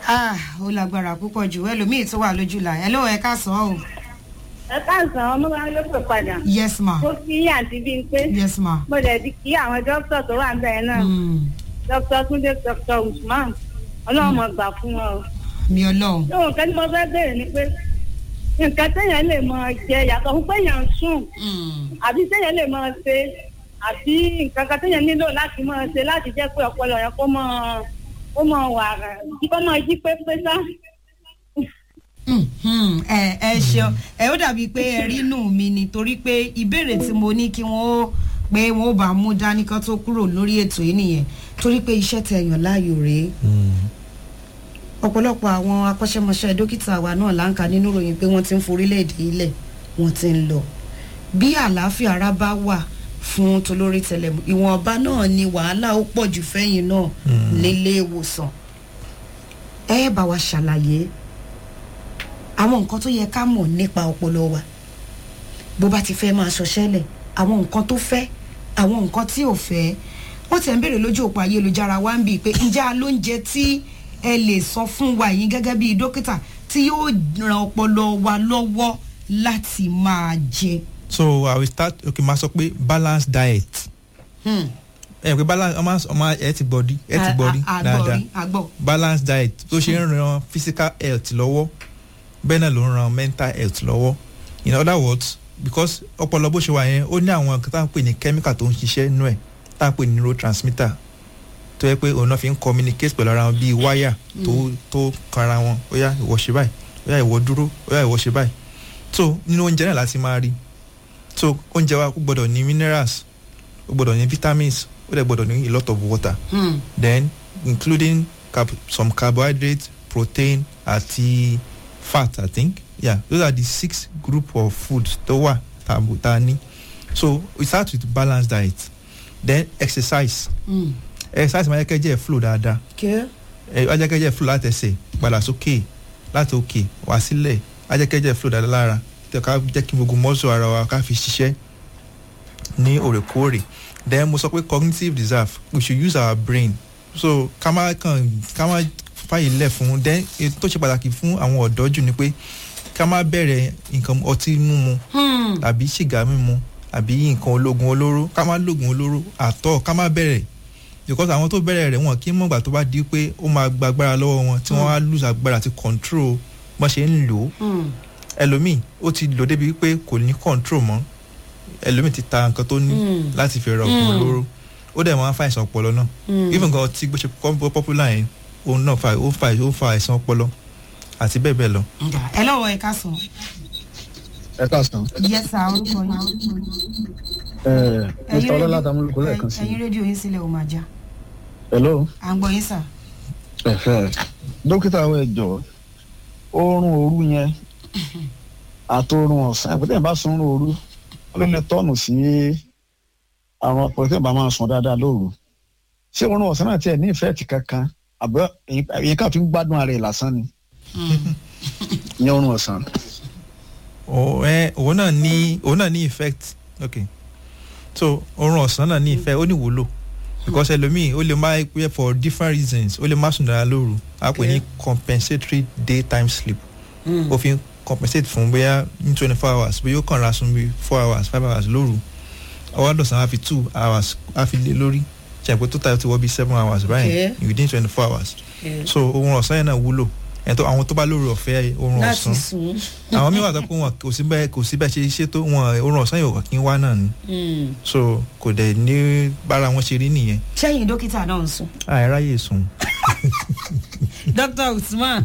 ó lágbára púpọ̀ jù ẹlòmíì tó wà lójú là ẹ lóò ẹ káàsán o. ẹ káàsán ọmọ wa ló pè padà. yes ma. mo kí àǹtí bíi pé. yes ma. mo dẹ̀ di kí àwọn dókítà tó wà níbẹ̀ náà. dókítà Túndé dókítà Usman ọlọ́run mọ̀ gbà fún wọn o. mi ọlọ́run. lóhùn kan tí mo fẹ́ béèrè ni pé nǹkan téèyàn lè mọ jẹ yàtọ̀ fún pé èèyàn ń sùn àbí téèyàn lè mọ ṣe àbí nǹkan kan téèyàn nílò láti mọ ṣe láti jẹ́ pé ọpọlọ yẹn kó mọ wà kó mọ jí pépé sá. ẹ ṣeun ẹ ó dàbí pé ẹ rí inú mi nítorí pé ìbéèrè tí mo ní kí wọ́n pé wọ́n bá mú dání kan tó kúrò lórí ètò yìí nìyẹn torí pé iṣẹ́ tẹ́ yàn láàyò rèé ọ̀pọ̀lọpọ̀ àwọn akọ́ṣẹ́mọṣẹ́ dókítà wa náà láǹkà nínú ìròyìn pé wọ́n ti ń forílẹ̀-èdè ilẹ̀ wọ́n ti ń lọ bí àlàáfíà ara bá wà fún tolórí tẹlẹmù ìwọ̀nba náà ni wàhálà ó pọ̀ jù fẹ́yìn náà nílé ìwòsàn ẹ bá wa ṣàlàyé àwọn nǹkan tó yẹ ká mọ̀ nípa ọpọlọ wa bó bá ti fẹ́ máa ṣọṣẹ́lẹ̀ àwọn nǹkan tó fẹ́ àwọn nǹkan tí ò fẹ́ wọ́n ti ń béèrè lójú òpó ayélujára wa ń bì pé ǹjẹ́ alóúnjẹ tí ẹ lè sọ fún wa yín gẹ́gẹ́ bí dókítà tí yóò ran ọpọlọ wa lọ́wọ́ láti máa jẹ. So I will start máa sọ pé balanced diet. Pé balance ọmọ healthy body dáadáa balanced diet tó ṣe ń ran physical health lọ́wọ́ bẹ́ẹ̀ náà ló ń ran mental health lọ́wọ́. In other words because ọpọlọ bó ṣe wà yẹn ó ní àwọn nǹkan tá à ń pè ní chemical tó ń ṣiṣẹ́ nínú ẹ̀ tá à ń pè ní neurotransmitter tó yẹ pé òun náà fi ń communicate pẹ̀lú ara wọn bíi wáyà tó kanra wọn ó yá ìwọ ṣe báyìí ó yá ìwọ dúró ó yá ìwọ ṣe báyìí so nínú oúnjẹ náà láti máa rí so oúnjẹ wa ó gbọ́dọ̀ ní minerals ó gbọ́dọ̀ ní vitamins ó dẹ̀ gbọ́dọ̀ ní a lot of water then including some carbohydrates protein àti fat I think yeah those are the 6 group of foods tó wà tá a ní so we start with balanced diet then exercise. Exercise máa jẹ́ kẹ́jẹ́ flow dáadáa. Á jẹ́ kẹ́jẹ́ flow láti ẹsẹ̀ padà sókè láti òkè wá sílẹ̀ á jẹ́ kẹ́jẹ́ flow dáadáa lára ká jẹ́ kí gbogbo muscle ara wa ká fi ṣiṣẹ́ ní òrèkóòrè. Then mo sọ pé cognitive reserve we should use our brain so ká má fàyè lẹ̀ fún then ètò tó ṣe pàtàkì fún àwọn ọ̀dọ́ jù ni pé ká má bẹ̀rẹ̀ nǹkan ọtí mímu tàbí ṣìgá mímu àbí nǹkan ológun olóró ká má lògùn olóró àtọ̀ ká má bẹ̀rẹ̀ because àwọn tó bẹ̀rẹ̀ rẹ̀ wọn kí mọ̀gbà tó bá di pé ó máa gba agbára lọ́wọ́ wọn tí wọ́n á lose agbára àti control bọ́n ṣe ń lò ó ẹlòmíì ó ti lò débi pé kò ní control mọ́ ẹlòmíì ti ta nǹkan tó ní láti fi ra oògùn olóró ó dẹ̀ máa ń fa àìsàn ọpọlọ náà even gan tí bó ṣe kọ́ popular yẹn òun náà ó fa àìsàn ọpọlọ àti bẹ́ẹ̀ bẹ́ẹ̀ lọ. ẹ lọ́wọ́ ẹ káàsán. ẹ káàsán. yes sir orúkọ yín. Mr. Ọlọ́lá Dàmúlùkọ́ lẹ́ẹ̀kan sí. ẹ̀yin rédíò yín sílẹ̀ ò máa já. Hello. à ń gbọ́ yín sà. Dókítà àwọn ẹ̀jọ̀ oorun òru yẹn àtòorun ọ̀sán ẹ̀pẹ́tẹ̀ bá sùn òru ó lè tọ́nù sí àwọn ọ̀pọ̀lọpọ̀ bá máa sùn dáadáa lóru ṣé oorun ọ̀sán náà tiẹ̀ ní ìfẹ́ẹ̀tì kankan àbẹ́ èyí ká fi ń gbádùn ara ẹ̀ lásán ni ní oorun ọ̀sán. òun náà ní effect okay so oorun ọ̀sán náà ní ìfẹ́ ó ní wúlò because ẹlòmíì ó lè má pẹ́ for different reasons ó lè má sùn dára lóru a pè ní compensatory daytime sleep ó fi compensate fún bóyá ní 24 hours bóyá ó kàn ra sùn bí 4 hours 5 hours lóru ọwọ́ àdọ̀sán á fi 2 hours á fi lé lórí ṣàpè tó tayọ ti wọ́ bí 7 hours báyìí within 24 hours so oorun ọ̀sán yẹn náà wúlò ẹ̀tọ́ àwọn tó bá lórí ọ̀fẹ́ oorun ọ̀sán àwọn míì wà tó pé wọn kò sí bẹ́ẹ̀ ṣe ṣètò wọn oorun ọ̀sán yóò kí n wá náà ni so kò dẹ̀ ní bára wọn ṣe rí nìyẹn. ṣẹ́yìn dókítà náà ń sùn. àìráyè sùn. Dr. Usman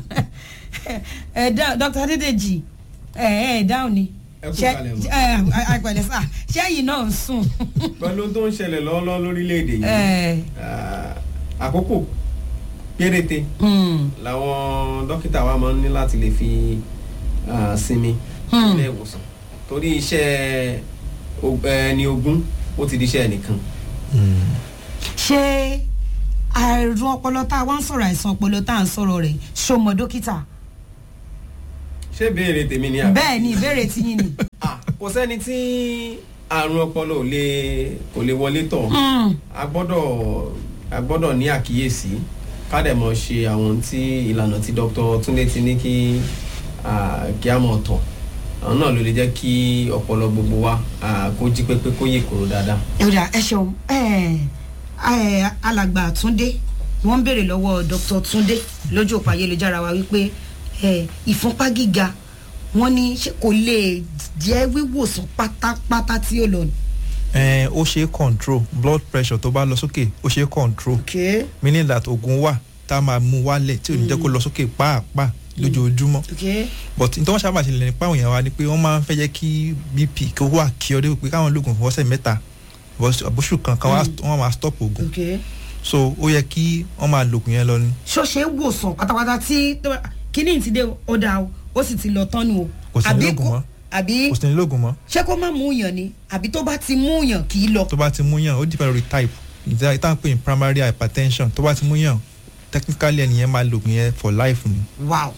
Dr. Adédèjì dáhùn ni àpẹẹrẹ sá ṣẹ́yìn náà ń sùn. pẹ̀lú tó ń ṣẹlẹ̀ lọ́wọ́lọ́wọ́ lórílẹ̀‐èdè yìí àkókò péréte làwọn dókítà wa máa ń ní láti lè fi sinmi ilé ìwòsàn torí iṣẹ́ ẹni ogún ó ti di iṣẹ́ ẹnìkan. ṣé àìrùn ọpọlọ tá a wá ń sọ̀rọ̀ àìsàn ọpọlọ tá a ń sọ̀rọ̀ rẹ̀ ṣó mọ dókítà. ṣé ìbéèrè tèmi ni àbí. bẹ́ẹ̀ ni ìbéèrè tí yín ni. kò sẹ́ni tí àrùn ọpọlọ kò lè wọlé tọ̀ a gbọ́dọ̀ ní àkíyèsí ká dẹ̀ mọ̀ ṣe àwọn tí ìlànà tí Dr. Túndé ti ní kí a mọ̀ tọ̀ àwọn náà ló lè jẹ́ kí ọpọlọ gbogbo wa kó jí pépé kó yè kúrò dáadáa. ẹ ṣeun alàgbà Túndé wọ́n ń béèrè lọ́wọ́ Dr. Túndé lójú òpó ayélujára wa wípé ìfúnpá gíga wọ́n ní kò lè jẹ́ wíwòsàn pátápátá tí ó lọ. ó ṣe control blood pressure tó bá lọ sókè ó ṣe control meaning that oògùn wà tá a máa mú wálẹ̀ tí ò ní jẹ́ kó lọ sókè pàápàá lójoojúmọ́ but nítorí wọ́n sábà ṣẹlẹ̀ nípa àwọn èèyàn wa ni pé wọ́n máa ń fẹ́ jẹ́ kí BP kó wà kí ọdẹ pé káwọn lóògùn fún ọ̀sẹ̀ mẹ́ta àbúṣù kan wọ́n máa stop oògùn so ó yẹ kí wọ́n máa lògùn yẹn lọ ni. ṣó ṣe é wòsàn pátápátá tí kíní ti dé ó dáa ó sì ti lọ tán nu o. kò sí ní lóògùn mọ́ àbí kò sí ní lóògùn mọ́. ṣé kó má mú yàn ni àbí tó bá ti mú yàn kì í lọ. tó bá ti mú yàn ó depend lórí type ìtàn pé primary hypertension tó bá ti mú yàn technically ẹnìyẹn máa lògùn yẹn for life ni. wow.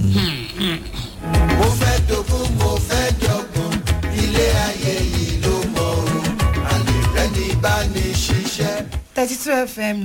mo fẹ́ dogun mo fẹ́ dọ́gbọ́n ilé ayé yìí ló mọ̀ ọ́ àlè rẹ̀ ní bá ní ṣiṣẹ́. 32 FM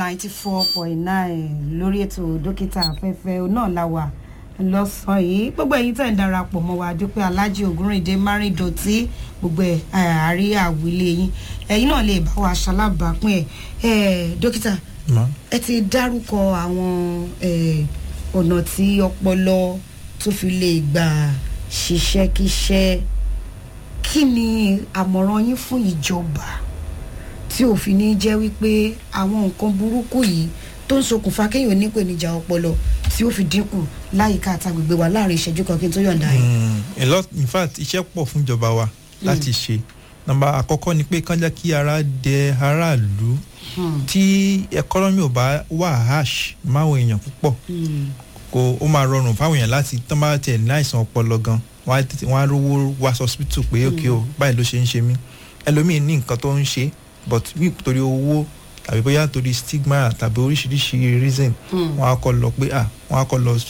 94.9 lórí ètò dókítà afẹ́fẹ́ náà la wà lọ́sàn-án yìí gbogbo ẹ̀yin tẹ̀ ń darapọ̀ mọ́ wa dúpẹ́ Alhaji Ògúnrìndé Márìndọ̀tí gbogbo ẹ̀ àárí àwílé yín ẹ̀yin náà lè bá wa ṣalábàápín ẹ̀ dókítà ẹ ti dárúkọ àwọn ọ̀nà tí ọpọlọ tó fi lè gbà ṣiṣẹ́ kíṣẹ́ kí ni àmọ̀ràn yín fún ìjọba tí òfin ní jẹ́ wípé àwọn nǹkan burúkú yìí tó ń ṣokùnfà kéèyàn nípèníjà ọpọlọ tí ó fi dínkù láyìíká àtàgbègbè wa láàrin ìṣẹ́jú kan kí n tó yọ̀ǹda yìí. a lot in fact iṣẹ́ pọ̀ fún ìjọba wa láti ṣe nàmbà àkọ́kọ́ ni pé kán jẹ́ kí ara dẹ aráàlú tí ẹkọ́nọ́mì ò bá wà harsh máwọn èèyàn púpọ̀ kó ó máa rọrùn fáwọn èèyàn láti tán bá tiẹ̀ ní àìsàn ọpọlọ gan wọ́n á rówó wá hospital pé òkè o báyìí ló ṣe ń ṣe mí ẹlòmíín ní nǹkan tó ń ṣe but torí owó tàbí bóyá torí stigma tàbí oríṣiríṣi reason wọ́n á kọ́ lọ pé wọ́n á kọ́ lọ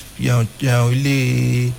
ilé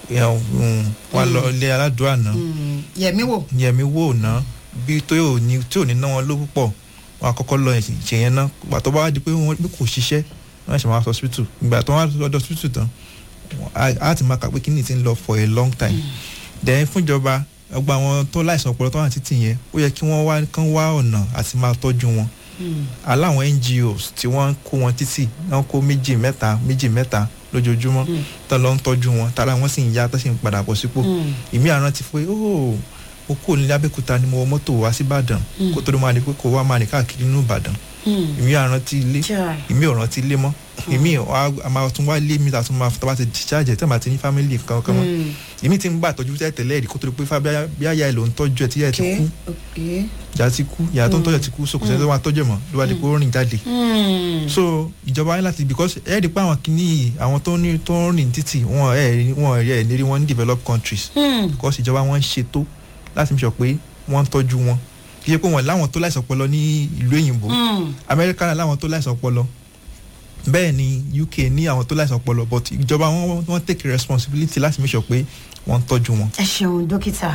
wọ́n lọ ilé aládùúrà náà yẹ̀mí wò náà bí tí ò ní ná wọn ló púpọ̀ wọ́n á kọ́kọ́ lọ ìṣẹ̀yẹn náà ìgbà tó bá wá di pé wọ́n kò ṣiṣẹ́ wọ́n ṣe máa sọ hospital ìgbà tó wọ́n lọ hospital tán á ti máa kà pé kíni ti ń lọ for a long time then fún ìjọba ọgbà àwọn tó láìsàn ọpọlọ tó wà títì yẹn ó yẹ kí wọ́n wá ọ̀nà àti máa tọ́jú wọn aláwọn NGOs tí wọ́n kó wọn títì wọ́n kó méjì mẹ́ta lójoojúmọ́ tó lọ ń tọ́jú wọn tára wọn sì ń yá tó sì ń padà bọ̀ sípò ìmí àrùn ti fún ó kó ní Abẹ́òkúta ni mo wọ mọ́tò wá sí Ìbàdàn kó tó ló máa ní pé kó wá máa ní káàkiri nínú Ìbàdàn ìmí àrùn ti ilé ìmí ọ̀ràn ti ilé mọ́ ìmí àmà tún wá lé mi tàtún máa tọ́ bá ti discharge tẹ́ bá ti ní family kankan mọ́ ìmí ti ń gbà tọ́jú tẹ́lẹ̀ rí kó tó lè pé bí àyà ẹ̀ ló ń tọ́jú ẹ̀ tí yà ti kú ìyá ti kú ìyá tó ń tọ́jú ẹ̀ ti kú so kò sẹ́ni tó máa tọ́jú ẹ̀ mọ́ ló wá di pé ó rìn jáde so ìjọba ní láti because ẹ̀ rí pé àwọn kìíní àwọn tó ń rìn títì wọn ẹ̀ lérí wọn ní developed countries because ìjọba wọn ń ṣètò láti fi sọ pé wọ́n ń tọ́jú wọn kì í ṣe pé wọ́n láwọn tó láìsàn ọpọlọ ní ìlú òyìnbó Amẹ́ríkà náà láwọn tó láìsàn ọpọlọ bẹ́ẹ̀ ni UK ní àwọn tó láìsàn ọpọlọ but ìjọba wọn take responsibility láti make sure pé wọ́n ń tọ́jú wọn. ẹ ṣeun dókítà.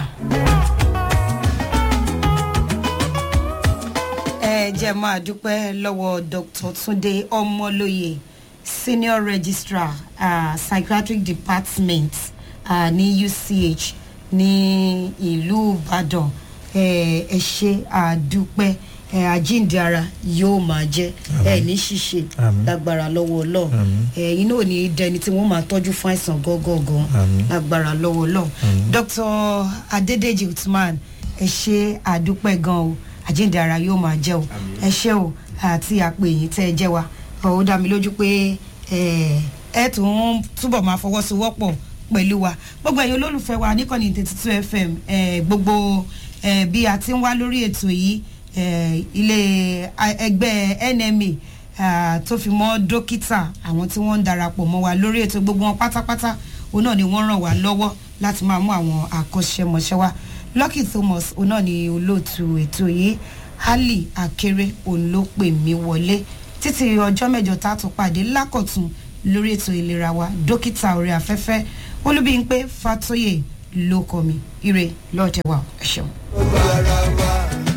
ẹ jẹ́ máa dúpẹ́ lọ́wọ́ Dr. Túndé Ọmọlóye Senior Registrar Psychiatric Department ní UCH ní ìlú Ìbàdàn ẹ ṣe àdúpẹ́ àjíǹde ara yóò máa jẹ́ ní ṣíṣe lágbára lọ́wọ́ Ọlọ́run iná ò ní dẹni tí wọ́n máa tọ́jú fún àìsàn gọ́gọ́gọ́ lágbára lọ́wọ́ Ọlọ́run Dr. Adédèjì Uthman ẹ ṣe àdúpẹ́ gan o àjíǹde ara yóò máa jẹ́ o ẹ ṣé o àti àpè yìí tẹ́ ẹ jẹ́ wa ó dá mi lójú pé ẹ tún túbọ̀ máa fọwọ́sowọ́pọ̀ pẹ̀lú wa gbogbo ẹ̀yin olólùfẹ́ wa níkànnì 32 FM gbogbo bí a ti ń wá lórí ètò yìí ilé ẹgbẹ́ NMA tó fi mọ́ dókítà àwọn tí wọ́n ń darapọ̀ mọ́ wa lórí ètò gbogbo wọn pátápátá òun náà ni wọ́n ràn wá lọ́wọ́ láti máa mú àwọn àkọ́ṣẹ́mọṣẹ́ wa Lucky Thomas òun náà ni olóòtú ètò yìí Ali Akere òun ló pè mí wọlé títí ọjọ́ mẹ́jọ tá a tún pàdé lákọ̀tún lórí ètò ìlera wa dókítà orí afẹ́fẹ́ Olúbímpé Fátóyè ló kọ mi ire lọ́ọ̀dẹ̀ wa ẹ ṣeun.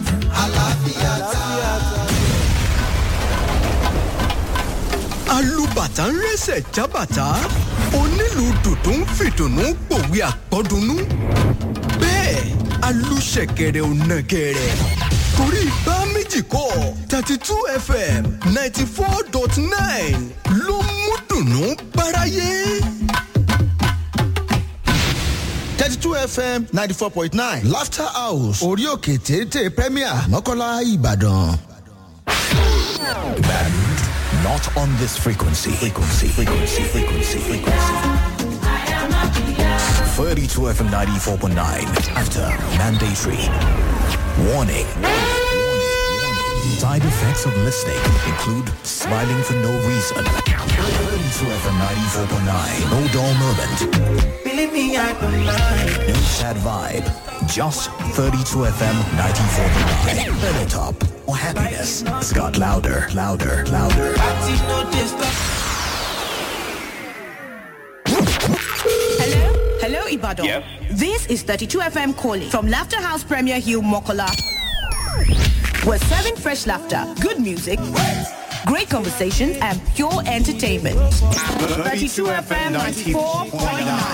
Alúgbó alùbàtà ń rẹ́sẹ̀ jábàtà onílù dùdú ń fìdùnnú pòwe àpọ́dúnú bẹ́ẹ̀ alùṣẹ̀kẹ̀rẹ̀ ò nàgẹ̀rẹ̀ torí bá méjì kọ́ 32 FM 94.9 ló mú dùnnú báráyé. 32 FM 94.9 Laughter House orí òkè téńté Premier Mọ́kọ́lá Ìbàdàn. Band not on this frequency. 32 FM 94.9 after mandatory. Warning. Side effects of listening include smiling for no reason. 32 FM 94.9. No dull moment. No sad vibe. Just 32 FM 94.9. Turn it up. Or happiness. It's got louder. Hello, Ibadan. Yes. This is 32 FM calling from Laughter House Premier Hill, Mokola. We're serving fresh laughter, good music, great conversations, and pure entertainment. 32 FM 94.9.